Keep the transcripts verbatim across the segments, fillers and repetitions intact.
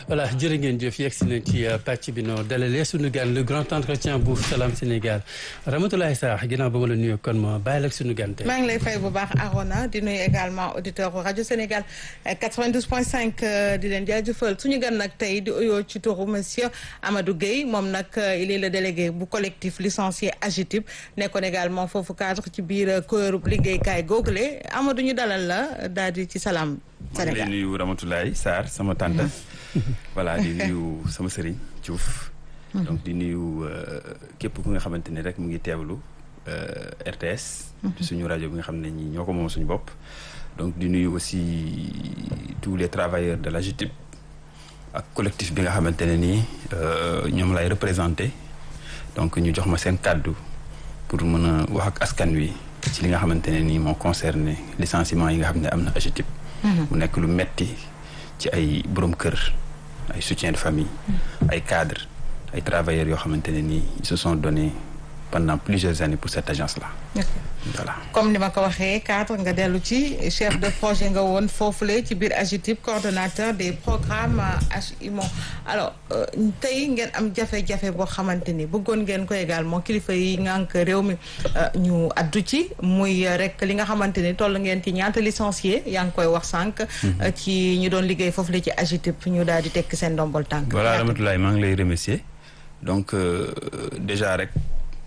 voilà jërë ngeen jëf yegg si nañ ci pàcc bi noo dalalee suñu gan le grand entretien bu Salam Sénégal Ramatoulaye Sarr ginnaaw ba ma la nuyu kon ma bàyyi la ak suñu gan tey. maa ngi lay fay bu baax Arona di nuyu également auditeur rajo Sénégal quatre-vingt-douze point cinq di leen jaajëfal suñu gan nag tey di uyoo ci turu monsieur Amadou Gueye moom nag il est le délégué bu collectif licencié AGETIP nekkoon également foofu cadre ci biir kuréelu liggéeykaay googule Amadou ñu dalal la daal di ci Salam Sénégal. maa ngi lay nuyu Ramatoulaye Sarr sama tante. voilà di nuyu sama sëriñ Diouf. donc di nuyu képp ku nga xamante ne rek mu ngi teewlu R T S. di suñu rajo bi nga xam ne ñi ñoo ko moom suñu bopp. donc di nuyu aussi tous les travailleurs de l'AGETIP ak collectif bi nga xamante ne nii ñoom lay représenté donc ñu jox ma seen kàddu pour mën a wax ak askan wi ci li nga xamante ne nii moo concerné licenciement yi nga xam ne am na AGETIP. mu nekk lu metti ci ay borom kër ay soutien de famille ay cadres ay travailleurs yoo xamante ne nii ils se sont donnés pendant plusieurs années pour cette agence là. voilà comme ni ma ko waxee cadre nga dellu ci chef de projet nga woon foofule ci biir AGETIP coordonnateur des programmes H I M O alors tey ngeen am jafe-jafe boo xamante ni bëggoon ngeen ko également kilifa yi ngànk réew mi ñu addu ci muy rek li nga xamante ni toll ngeen ci ñaata licencié yaa ngi koy wax sànq. ci ñu doon liggéey foofule ci AGETIP ñu daal di tekki seen ndombol tànk. voilà Ramatoulaye maa ngi lay remercier donc déjà rek.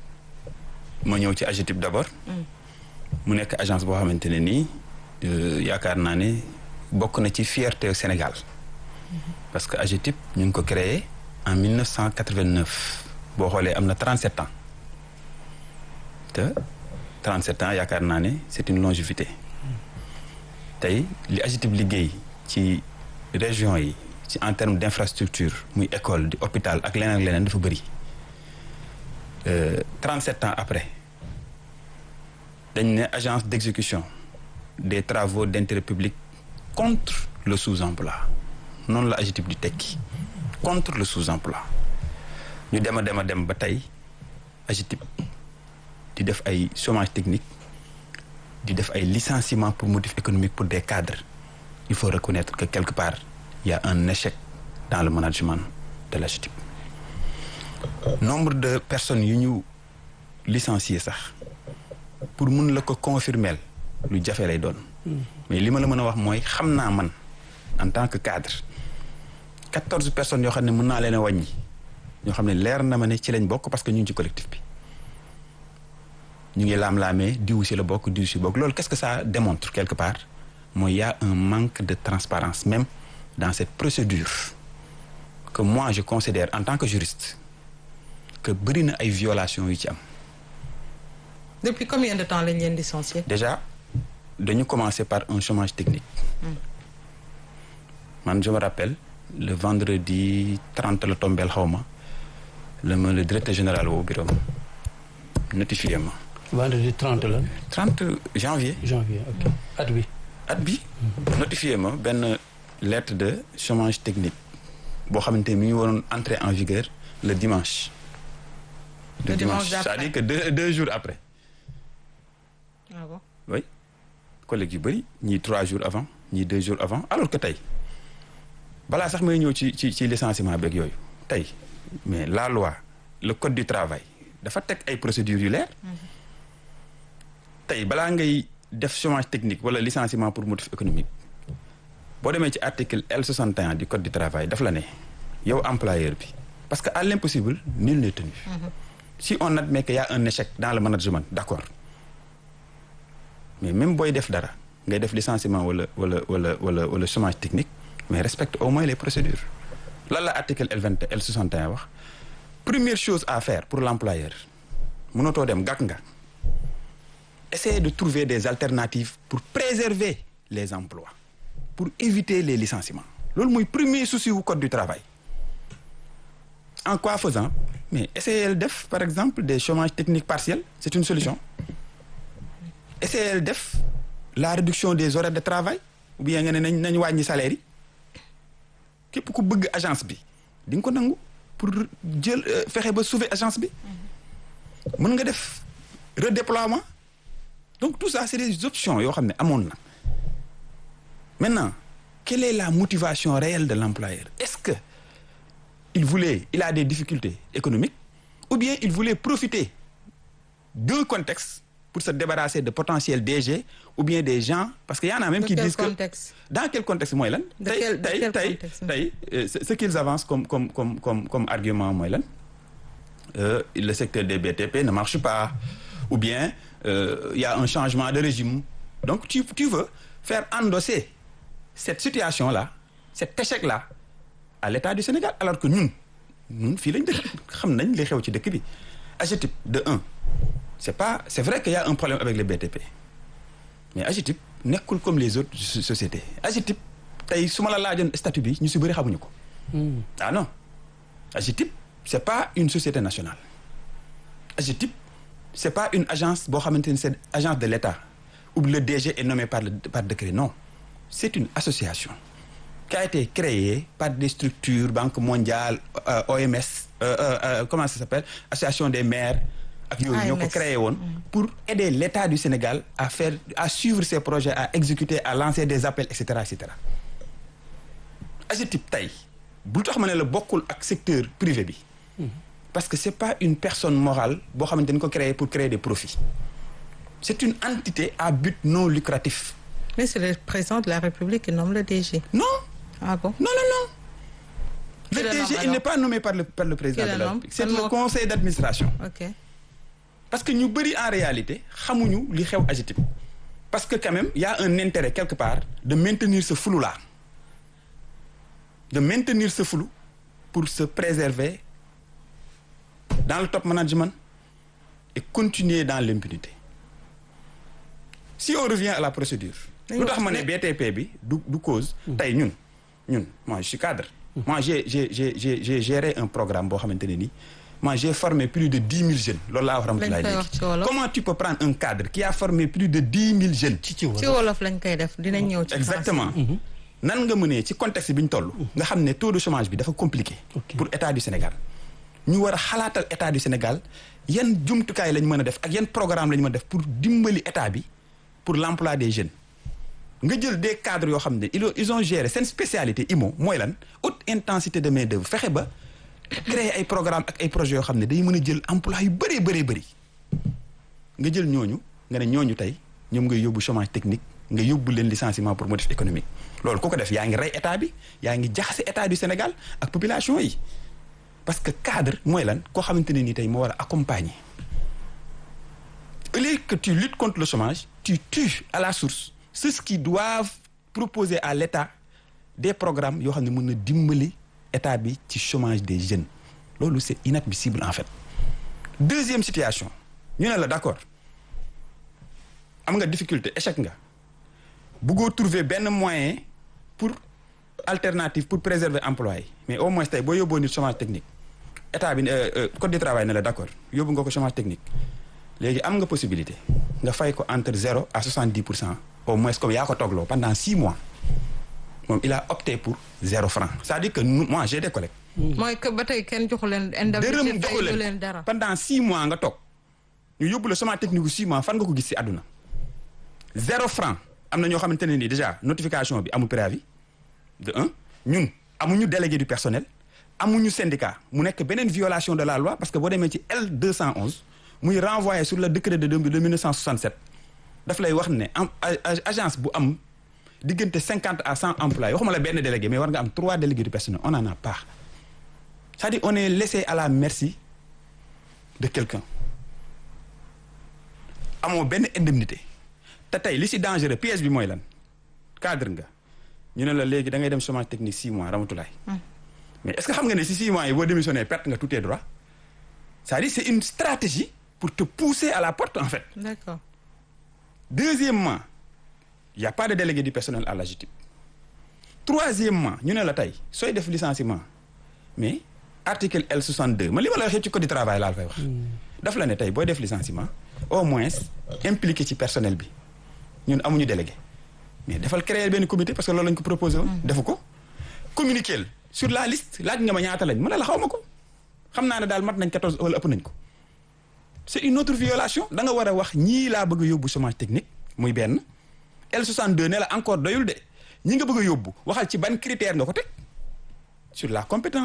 ma ñëw ci AGETIP d'abord. mu nekk agence boo xamante ne nii yaakaar naa ne bokk na ci fierté Sénégal. parce que AGETIP ñu ngi ko créé en mille neuf cent quatre-vingt-neuf boo xoolee am na trente-sept ans te trente-sept ans yaakaar naa ne c'est une longévité. tey li AGETIP liggéey ci région yi ci en termes d'infrastructure muy école di hôpital ak leneen ak leneen dafa bëri. trente-sept ans après dañ ne agence d'exécution des travaux d'intérêt public contre le sous-emploi noonu la AGETIP di tekki contre le sous-emploi ñu dem a dem a dem ba tey AGETIP di def ay chômage technique di def ay licenciement pour motif économique pour des cadres il faut reconnaître que quelque part il y a un échec dans le management de l'AGETIP. nombre de personnes yu ñu licencié sax pour mun la ko confirmer lu jafe lay doon. mais li ma la mën a wax mooy xam naa man en tant que cadre quatorze personnes yoo xam ne mën naa leen a wàññi ñoo xam ne leer na ma ne ci lañ bokk parce que ñu ngi ci collectif bi ñu ngi laam-laamee diw si la bokk diw si bokk loolu qu'est-ce que ça démontre quelque part mooy y a un manque de transparence même dans cette procédure que moi je considère en tant que juriste que bëri na ay violations yu ci am. depuis combien de temps lañ leen licencié. déjà dañu commencer par un chômage technique. man je me rappelle le vendredi trente la tombeel xaw ma le ma le directeur général woo bureau notifié ma. vendredi trente la. trente janvier. janvier ok at bi. at bi. notifié ma benn lettre de chômage technique boo xamante ni mi ngi waroon entrer en vigueur le dimanche. le dimanche, dimanche c'est-à-dire que deux deux jours après. ah bon. oui collègues yu bëri ñii trois jours avant ñii deux jours avant alors que tey balaa sax may ñëw ci ci ci licenciement beeg yooyu tey mais la loi le code du travail dafa teg ay procédures yu leer. tey balaa ngay def chômage technique wala licenciement pour motif économique boo demee ci article L soixante et un du code du travail daf la ne yow employeur bi parce que à l'impossible nul n'est tenu. si on admet qu'il y a un échec dans le management d'accord mais même booy def dara ngay def licenciement wala wala wala wala wala chômage technique mais respecte au moins les procédures lan la article L vingt L soixante et un wax première chose à faire pour l'employeur mënatoo dem gàkk nga essayer de trouver des alternatives pour préserver les emplois pour éviter les licenciements loolu mooy premier souci wu code du travail en quoi faisant mais essayer def par exemple des chômages techniques partiels c'est une solution essayer def la réduction des horaires de travail ou bien nga ne nañ nañ wàññi salaire yi képp ku bëgg agence bi di nga ko nangu pour jël fexe ba sauver agence bi mën nga def redéploiement donc tout ça c'est des options yoo xam ne amoon na maintenant quelle est la motivation réelle de l'employeur est-ce que il voulait il a des difficultés économiques ou bien il voulait profiter d'un contexte pour se débarrasser de potentiels D G ou bien des gens parce que y en a même De qui quel disent contexte? que dans quel contexte mooy lan De tey quel- de tey quel tey contexte? tey euh, ce ce qu'ils avancent comme comme comme comme comme argument mooy lan euh, le secteur des B T P ne marche pas ou bien euh, il y a un changement de régime donc tu tu veux faire endosser cette situation là cet échec là à l'État du Sénégal alors que ñun ñun fii lañ dëkk xam nañ li xew ci dëkk bi AGETIP de un c'est pas c'est vrai qu'il y a un problème avec les B T P mais AGETIP nekkul comme les autres so- sociétés AGETIP tey su ma la laajoon statut bi ñu si bëri xamuñu ko ah non AGETIP c'est pas une société nationale AGETIP c'est pas une agence boo xamante ni c'est agence de l'État où le D G est nommé par le par décret non c'est une association qui a été créée par des structures Banque mondiale euh, O M S euh, euh, euh, comment ça s'appelle association des maires ak yooyu ñoo ko A M S. créé woon pour aider l'État du Sénégal à faire à suivre ses projets à exécuter à lancer des appels et cetera et cetera AGETIP tey bu tax ma ne la bokkul ak secteur privé bi parce que c'est pas une personne morale boo xamante ni ko créé pour créer des profits c'est une entité à but non lucratif Mais c'est le président de la République qui nomme le D G. non Ah bon? non non non Qui le le D G nomme il alors? n'est pas nommé par le par le président Qui le de la nomme? République c'est Kan le moo- conseil d'administration Ok. parce que ñu bëri en réalité xamuñu li xew AGETIP parce que quand même il y a un intérêt quelque part de maintenir ce flou là de maintenir ce flou pour se préserver dans le top management et continuer dans l'impunité si on revient à la procédure lu tax ma ne B T P bi du du cause tey ñun ñun moi je suis cadre moi j'ai j'ai j'ai j'ai j'ai géré un programme boo xamante ne nii moi j'ai formé plus de dix mille jeunes loolu laa wax Ramatoulaye Lañ koy wax ci wolof. comment tu peux prendre un cadre qui a formé plus de dix mille jeunes ci ci ci wolof wolof lañ koy def dinañ ñëw ci exactement nan nga mënee ci contexte bi ñu toll nga xam ne taux de chômage bi dafa compliqué Ok. pour état du Sénégal ñu war a xalaatal état du Sénégal yan jumtukaay lañ mën a def ak yan programme lañ mën a def pour dimbali état bi pour l'emploi des jeunes nga jël des cadres yoo xam ne ils ont ils ont géré seen spécialité I M O mooy lan haute intensité de main d'œuvre fexe ba créer ay programme ak ay projets yoo xam ne day mën a jël emploi yu bëree bëree bëri nga jël ñooñu nga ne ñooñu tey ñoom ngay yóbbu chômage technique nga yóbbu leen licenciement pour motif économique loolu ku ko def yaa ngi rey état bi yaa ngi jaxase état du Sénégal ak population yi parce que cadre mooy lan koo xamante ne nii tey moo war a accompagner au lieu que tu luttes contre le chômage tu tues à la source ceux qui doivent proposer à l'État des programmes yoo xam ne mën na dimbali état bi ci chômage des jeunes loolu c'est inadmissible en fait deuxième situation ñu ne la d'accord am nga difficulté échec nga bëggoo trouver benn moyen pour alternative pour préserver emploi yi mais au moins tey boo yóbboo nit chômage technique état bi euh, euh, code du travail ne la d'accord yóbbu nga ko chômage technique léegi am nga possibilité nga fay ko entre zéro à soixante-dix pour cent au moins comme yaa ko toogloo pendant six mois moom il a opté pour zéro franc c'est-à-dire que nous, moi j'ai des collègues mooy que ba tey kenn joxu leen dërëm indemnité joxu fayu leen leen dara. pendant six mois nga toog ñu yóbbu la chômage technique bu six mois fan nga ko gis ci àdduna zéro franc am na ñoo xamante ne ni déjà notification bi amul préavis de un ñun amuñu délégué du personnel amuñu syndicat mu nekk beneen violation de la loi parce que boo demee ci L deux cent onze muy renvoyé sur le décret de mille neuf cent soixante-sept daf lay wax ne am agence bu am diggante cinquante à cent employés waxuma la benn délégué mais war nga am trois délégués du personnel on en a pas c'est-à-dire on est laissé à la merci de quelqu'un amoo benn indemnité te tey li ci dangereux piège bi mooy lan cadre nga ñu ne la léegi da ngay dem chômage technique six mois Ramatoulaye mais est-ce que xam nga ne ci six mois yi boo démissionné perte nga tous tes droits c'est-à-dire c'est une stratégie pour te pousser à la porte en fait. D'accord. Deuxièmement, il y a pas de délégué du personnel à l'AGETIP. Troisièmement, ñu ne la tey sooy def licenciement mais article L soixante-deux man li ma la waxee ci code du travail laa la fay wax. daf la ne tey booy def licenciement au moins impliqué ci personnel bi ñun amuñu délégué mais dafal créer benn comité parce que loolu lañ ko proposé woon. defu ko communiquer sur la liste laaj nga ma ñaata lañ ma ne la xaw ma ko xam naa ne daal mat nañ quatorze wala ëpp nañ ko. c'est une autre violation da nga war a wax ñii laa bëgg a yóbbu chômage technique muy benn L soixante-deux ne la encore doyul de ñi nga bëgg a yóbbu waxal ci ban critère nga ko teg sur la compétence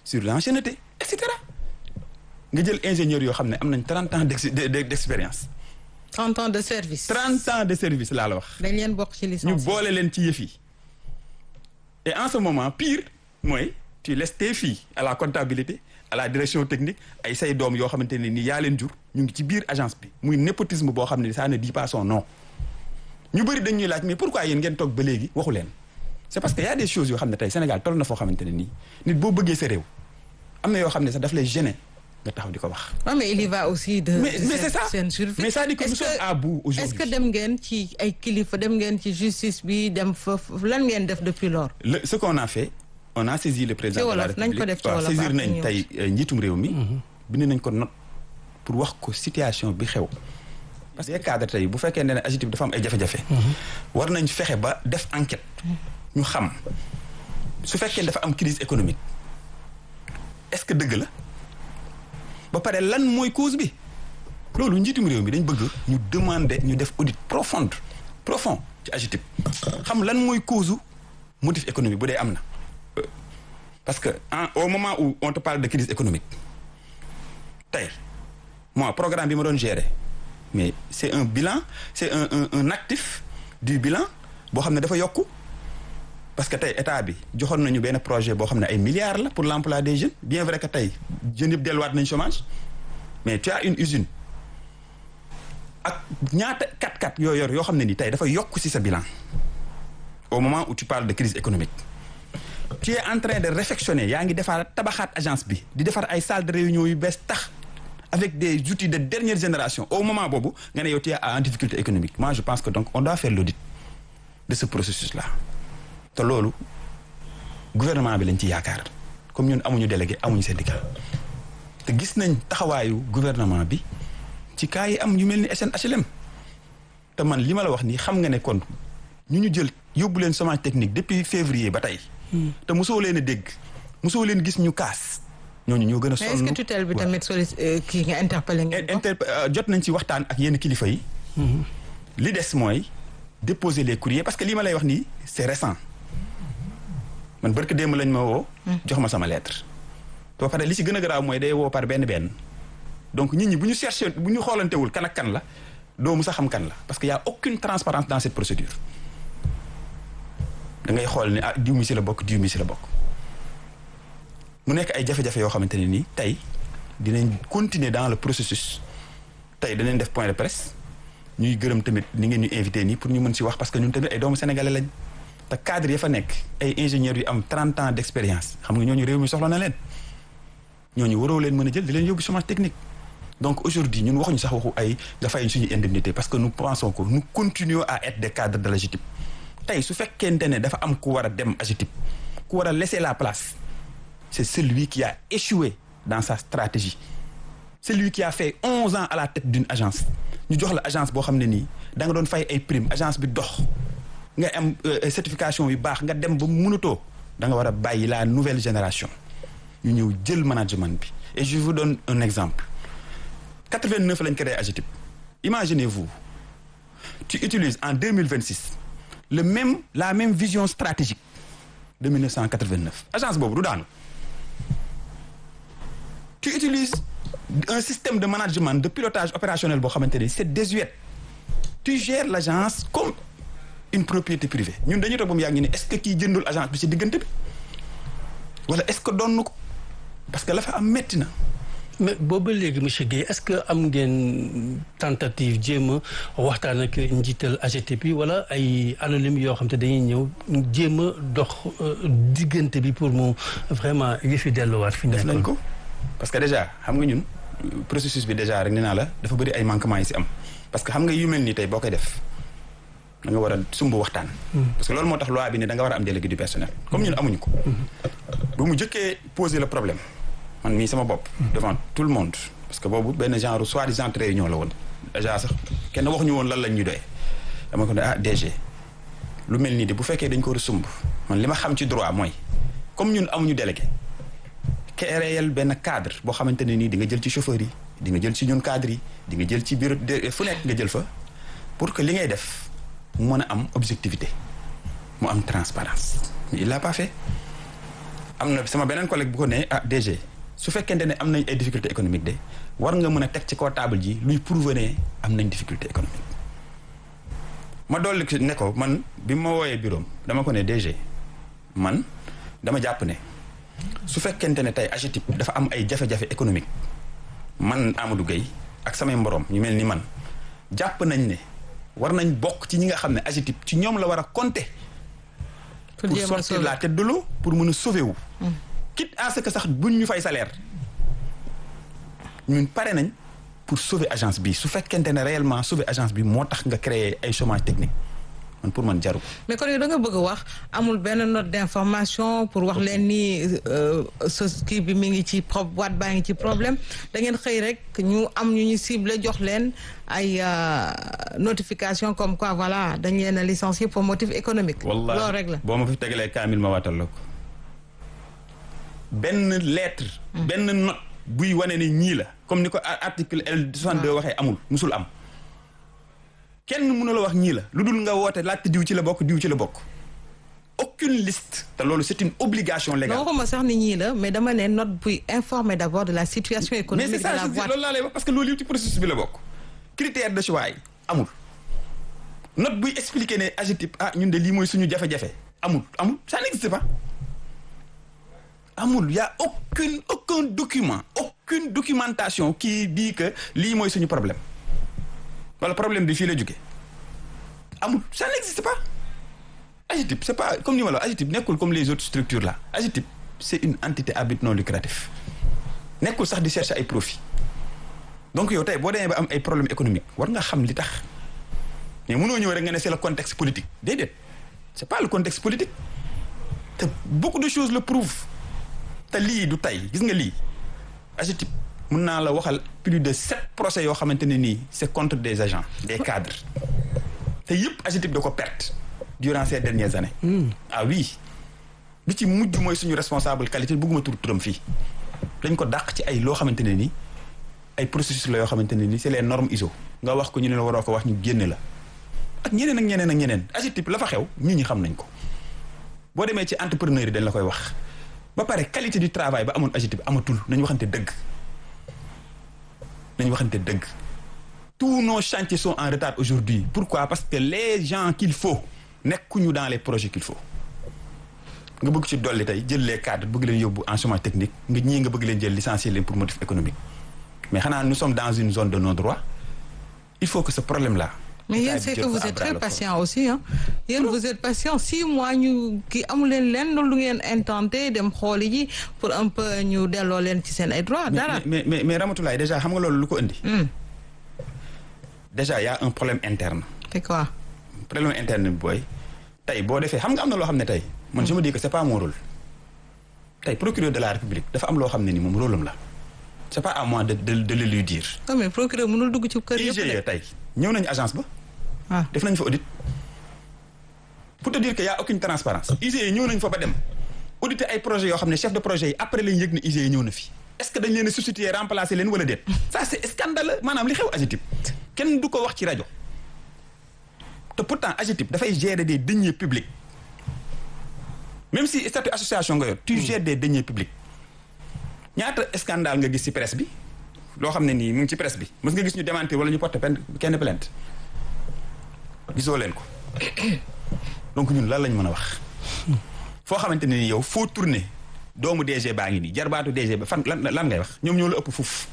sur l'ancienneté et cetera nga jël ingénieurs yoo xam ne am nañ trente ans d'ex d'expérience. trente ans de service. trente ans de service laa la wax. dañ leen bokk ci licence ñu boole leen ci yëf yi. et en ce moment pire mooy tu laisses tes filles à la comptabilité à la direction technique ay say doom yoo xamante ne ni yaa leen jur ñu ngi ci biir agence bi muy népotisme boo xam ne ça ne dit pas son nom. ñu bëri dañuy laaj mais pourquoi yéen ngeen toog ba léegi waxu leen c'est parce que y a des choses yoo xam ne tey Sénégal toll na foo xamante ne nii nit boo bëggee sa réew am na yoo xam ne sax daf lay gêner nga taxaw di ko wax. non mais il y va aussi de. mais mais c'est ça mais ça dit que nous Est-ce sommes que- à bout aujourd'hui. est-ce que dem ngeen ci ay kilifa dem ngeen ci justice bi dem foofu lan ngeen def depuis lors. Le, ce qu'on a fait on a saisi le président Ci de la wolof, nañ ko def République ci waaw wolof saisir après nañ ñëw tey euh, njiitum réew mi bind nañ ko note pour wax ko situation bi xew parce que cadre tey bu fekkee ne ne AGETIP dafa am ay jafe-jafe war nañ fexe ba def enquête ñu xam su fekkee dafa am crise économique est-ce que dëgg la ba pare lan mooy cause bi loolu njiitum réew mi dañ bëgg ñu demander ñu def audit profonde profond ci AGETIP xam lan mooy cause motif économique bu dee am na parce que en au moment où on te parle de crise économique tey moi programme bi ma doon gérer mais c'est un bilan c'est un un un actif du bilan boo xam ne dafa yokku parce que tey état bi joxoon nañu benn projet boo xam ne ay milliards la pour l'emploi des jeunes bien vrai que tey jeunes yëpp delluwaat nañ chômage mais tu as une usine ak ñaata kat-kat yoo yor yoo xam ne ni tey dafa yokk ci sa bilan au moment où tu parles de crise économique tu es en train de réfectionner yaa ngi defar tabaxaat agence bi di defar ay salles de réunion yu bees tax avec des outils de dernière génération au moment boobu nga ne yow tu es en difficulté économique moi je pense que donc on doit faire l'audit de ce processus là te loolu gouvernement bi lañ ci yaakaar comme ñun amuñu délégué amuñu syndicat te gis nañ taxawaayu gouvernement bi ci cas yi am ñu mel ni S N H L M te man li ma la wax nii xam nga ne kon ñu ñu jël yóbbu leen chômage technique depuis février ba tey te mosoo leen a dégg mosoo leen gis ñu kaas ñooñu ñoo gën a sonn. mais est-ce que tutelle bi tamit soli kii nga interpellé ngeen ko. inter jot nañ ci waxtaan ak yenn kilifa yi. li des mooy déposer les courriers parce que lii ma lay wax nii c'est récent man barke démb lañ ma woo. jox ma sama lettre. te ba pare li ci gën a garaaw mooy day woo par benn benn donc nit ñi bu ñu cherché bu ñu xoolantewul kan ak kan la doo mu sax xam kan la parce que y a aucune transparence dans cette procédure da ngay xool ne ah diw mi ci la bokk diw mi ci la bokk. mu nekk ay jafe-jafe yoo xamante ne nii tey dinañ continuer dans le processus tey danañ def point de presse ñuy gërëm tamit ni ngeen ñu invité nii pour ñu mën ci wax parce que ñun tamit ay doomu sénégalais lañ te cadre ya fa nekk ay ingénieurs yu am trente ans d'expérience xam nga ñooñu réew mi soxla na leen ñooñu waroo leen mën a jël di leen yóbbu chômage technique. donc aujourd'hui ñun waxuñu sax waxu ay nga fay suñu indemnité parce que nous pensons que nous continuons à être des cadres de l'AGETIP tey su fekkente ne dafa am ku war a dem AGETIP ku war a laisser la place. C'est celui qui a échoué dans sa stratégie. Celui qui a fait onze ans à la tête d'une agence. ñu jox la agence boo xam ne nii da nga doon fay ay primes agence bi dox nga am certification yu baax nga dem ba mënatoo da nga war a bàyyi la nouvelle génération ñu ñëw jël management bi. Et je vous donne un exemple. quatre-vingt-neuf lañ créé AGETIP. Imaginez-vous, tu utilises en deux mille vingt-six le même la même vision stratégique de mille neuf cent quatre-vingt-neuf agence boobu du daanu. Tu utilises un système de management de pilotage opérationnel boo xamante ne c'est désuet. Tu gères l'agence comme une propriété privée ñun dañuy toog ba mu yàgg ñu ne est-ce que kii jëndul agence bi ci diggante bi wala est-ce que doon na ko parce que la fa am metti na. mais booba léegi monsieur Guèye est-ce que am ngeen tentative jéem a waxtaan ak njiital AGETIP bi wala ay anonyme yoo xam te dañuy ñëw jéem a dox diggante bi pour mu vraiment yëf yi delluwaat fi def nañ ko parce que déjà xam nga ñun processus bi déjà rek nee naa la dafa bëri ay manquements yi ci am parce que xam nga yu mel nii tey boo koy def da nga war a sumb waxtaan. parce que loolu moo tax loi bi ne da nga war a am délégué du personnel. comme ñun amuñu ko. bu mu jëkkee poser le problème. man mii sama bopp. devant tout le monde parce que boobu benn genre soi-disant réunion la woon déjà sax kenn waxuñu woon lan lañ ñu doy dama ko ne ah D G lu mel nii de bu fekkee dañ ko war a sumb man li ma xam ci droit mooy comme ñun amuñu délégué créer benn cadre boo xamante ne nii di nga jël ci chauffeur yi di nga jël ci ñun cadre yi di nga jël ci bureau fu nekk nga jël fa pour que li ngay def mu mën a am objectivité mu am transparence mais il l'a pas fait am na sama beneen collègue bu ko ne ah D G su fekkente ne am nañ ay difficultés économiques de war nga mën a teg ci kaw table ji luy prouver ne am nañ difficulté économique ma dolli ne ko man bi ma wooyee bureau dama ko ne D G man dama jàpp ne su fekkente ne tey A G E T I P dafa am ay jafe-jafe économique man Amadou Gueye ak samay mborom ñu mel ni man jàpp nañ ne war nañ bokk ci ñi nga xam ne A G E T I P ci ñoom la war a compter pour sortir la tête de l'eau pour mën a sauver wu quitte à ce que sax buñ ñu fay salaire ñun pare nañ pour sauver agence bi su fekkente ne réellement sauver agence bi moo tax nga créer ay chômage technique man pour man jaru mais kon yow da nga bëgg a wax amul benn note d'information pour wax leen ni sa kii bi mi ngi ci pro boîte baa ngi ci problème da ngeen xëy rek ñu am ñu ñu ciblé jox leen ay notification comme quoi voilà dañ leen a licencié pour motif économique. wallahi loolu rek la boo ma fi tegalee kaamil ma waatal la ko benn lettre. benn note buy wane ne ñii la comme ni ko article L soixante-deux waxee amul musul am. kenn mënu la wax ñii la lu dul nga woote laajte diw ci la bokk diw ci la bokk aucune liste te loolu c'est une obligation légale. non waxuma sax ni ñii la mais dama ne note buy informer d'abord de la situation économique de la boîte. mais c'est ça loolu laa lay wax parce que loolu yëpp ci processus bi la bokk. critère de choix yi amul note buy expliquer ne A G E T I P ah ñun de lii mooy suñu jafe-jafe amul amul ça n'existe pas amul y a aucune aucun document aucune documentation qui dit que lii mooy suñu problème. wala problème bi fii la jóge amul ça n'existe pas A G E T I P c'est pas comme ni ma la A G E T I P nekkul comme les autres structures là A G E T I P c'est une entité à but non lucratif nekkul sax di chercher ay profit donc yow tey boo demee ba am ay problème économique war nga xam li tax mais mënoo ñëw rek nga ne c'est le contexte politique déedéet c'est pas le contexte politique te beaucoup de choses le prouvent te lii du tey gis nga lii A G E T I P mën naa la waxal plus de sept procès yoo xamante ne nii c'est contre des agents des cadres te yëpp A G E T I P da ko perte durant ces dernières années. Mm. ah oui bi ci mujj mooy suñu responsable qualité bëgguma tur turam fii dañ ko dàq ci ay loo xamante ne nii ay processus la yoo xamante ne nii c'est les normes I S O nga wax ko ñu ne la waroo ko wax ñu génne la ak ñeneen ak ñeneen ak ñeneen A G E T I P la fa xew ñi ñi xam nañ ko boo demee ci entrepreneur yi dañ la koy wax ba pare qualité du travail ba amoon A G E T I P amatul nañu waxante dëgg. nañu waxante dëgg tous nos chantiers sont en retard aujourd'hui pourquoi parce que les gens qu'il faut nekkuñu dans les projets qu'il faut nga bëgg ci dolli tey jël les cadres bëgg leen yóbbu en chômage technique nga ñii nga bëgg leen jël licencier leen pour motif économique mais xanaa nous sommes dans une zone de non-droit il faut que ce problème là. mais yéen c'est que vous êtes très patient aussi ah yéen vous êtes patient six mois ñu kii amu leen leen lu ngeen intenté dem xooli ji pour un peu ñu delloo leen ci seen ay droits dara. mais mais mais Ramatoulaye déjà xam nga loolu lu ko indi. déjà y a un problème interne. c'est quoi. problème interne bi booy tey boo defee xam nga am na loo xam ne tey man je me dis que c'est pas mon rôle tey procureur de la République dafa am loo xam ne ni moom rôle am la c'est pas à moi de de de le lui dire. non mais procureur mënul dugg ci kër yëpp I G E tey ñëw nañu agence ba. ah def nañ fa audit pour te dire que y a aucune transparence I G E ñëw nañ fa ba dem auditer ay projets yoo xam ne chef de projet yi après lañ yëg ne I G E ñëw na fi est-ce que dañ leen a substituer remplacer leen wala déet ça c'est scandaleux maanaam li xew A G E T I P kenn du ko wax ci rajo te pourtant A G E T I P dafay gérer des deniers publics même si statut association nga yor tu gères des deniers publics ñaata scandale nga gis ci presse bi loo xam ne nii mu ngi ci presse bi mës nga gis ñu démentir wala ñu porter kenn plainte gisoo leen ko donc ñun lan lañ mën a wax foo xamante ne ni yow foo tourner doomu D G baa ngi nii jarbaatu D G ba fan lan lan ngay wax ñoom ñoo la ëpp fuuf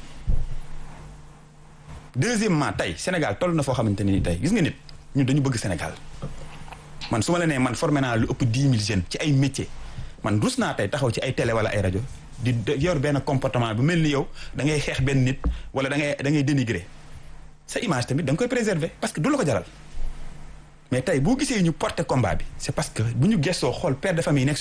deuxièmement tey Sénégal toll na foo xamante ne ni tey gis nga nit ñun dañu bëgg Sénégal man su ma la nee man formé naa lu ëpp dix mille jeunes ci ay métiers man rus naa tey taxaw ci ay télé wala ay rajo di yor benn comportement bu mel ni yow da ngay xeex benn nit wala da ngay da ngay dénigrer sa image tamit da nga koy préserver parce que du la ko jaral mais tey boo gisee ñu porter combat bi c'est parce que bu ñu gëstoo xool père de famille nekk